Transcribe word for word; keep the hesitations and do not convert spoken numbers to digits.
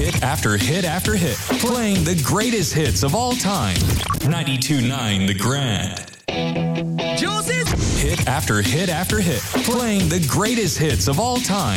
Hit after hit after hit, playing the greatest hits of all time. ninety-two point nine The Grand. Hit after hit after hit, playing the greatest hits of all time.